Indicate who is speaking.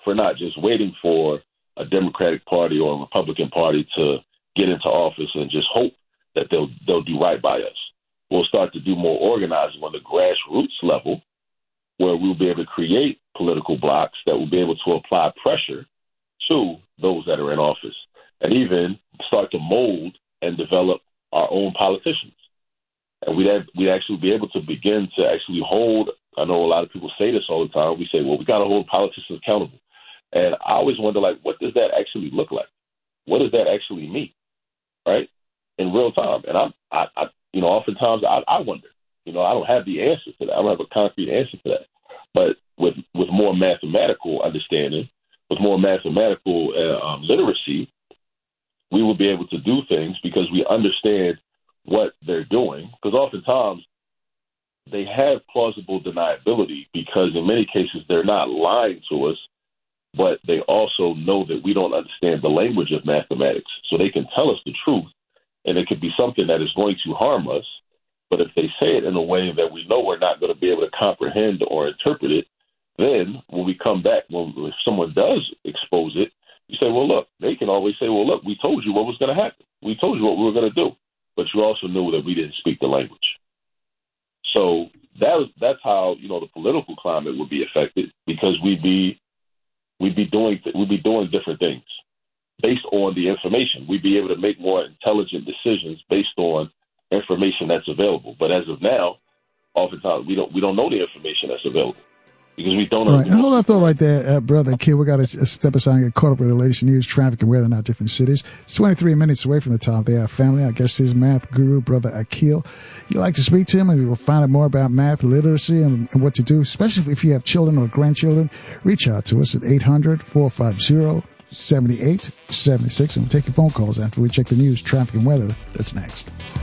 Speaker 1: we're not just waiting for a Democratic Party or a Republican Party to get into office and just hope that they'll do right by us. We'll start to do more organizing on the grassroots level, where we'll be able to create political blocs that will be able to apply pressure to those that are in office, and even start to mold and develop our own politicians. And we'd actually be able to begin to actually hold, I know a lot of people say this all the time, we say, well, we got to hold politicians accountable. And I always wonder, like, what does that actually look like? What does that actually mean, right, in real time? And I oftentimes I wonder. I don't have the answer to that. I don't have a concrete answer to that. But with more mathematical understanding, with more mathematical literacy, we will be able to do things because we understand what they're doing. Because oftentimes they have plausible deniability because in many cases they're not lying to us, but they also know that we don't understand the language of mathematics. So they can tell us the truth, and it could be something that is going to harm us. But if they say it in a way that we know we're not going to be able to comprehend or interpret it, then when we come back, if someone does expose it, you say, well, look, they can always say, well, look, we told you what was going to happen. We told you what we were going to do. But you also knew that we didn't speak the language. So that's how, the political climate would be affected, because we'd be doing different things based on the information. We'd be able to make more intelligent decisions based on information that's available. But as of now, oftentimes we don't know the information that's available because we don't know.
Speaker 2: Right. Hold that thought right there, Brother Akil. We got to step aside and get caught up with the latest news, traffic, and weather in our different cities. It's 23 minutes away from the top of the hour. Family, I guess his math guru, Brother Akil. You'd like to speak to him and you'll find out more about math literacy and what to do, especially if you have children or grandchildren. Reach out to us at 800-450-7876, and we'll take your phone calls after we check the news, traffic, and weather. That's next.